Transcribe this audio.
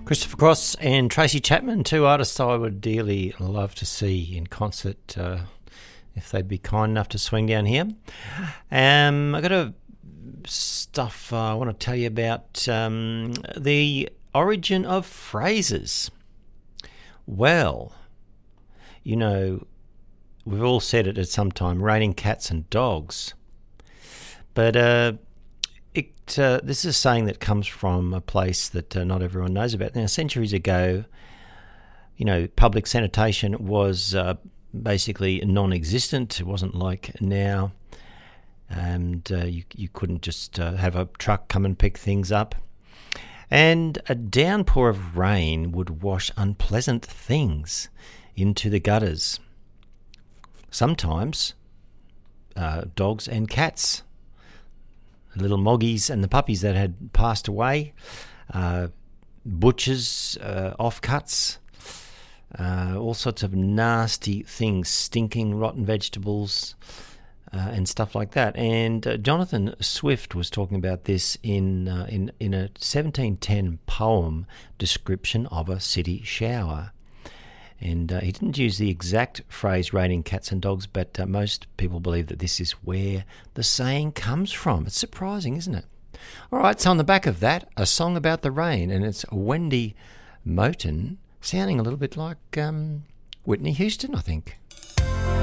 Christopher Cross and Tracy Chapman, two artists I would dearly love to see in concert if they'd be kind enough to swing down here. I got a stuff I want to tell you about the origin of phrases. Well, you know, we've all said it at some time, raining cats and dogs. But this is a saying that comes from a place that not everyone knows about. Now, centuries ago, you know, public sanitation was basically non-existent. It wasn't like now, and you couldn't just have a truck come and pick things up. And a downpour of rain would wash unpleasant things into the gutters. Sometimes dogs and cats, little moggies and the puppies that had passed away, butchers, offcuts, all sorts of nasty things, stinking rotten vegetables, and stuff like that. And Jonathan Swift was talking about this in a 1710 poem description of a city shower. And he didn't use the exact phrase raining cats and dogs, but most people believe that this is where the saying comes from. It's surprising, isn't it? All right, so on the back of that, a song about the rain, and it's Wendy Moten, sounding a little bit like Whitney Houston, I think.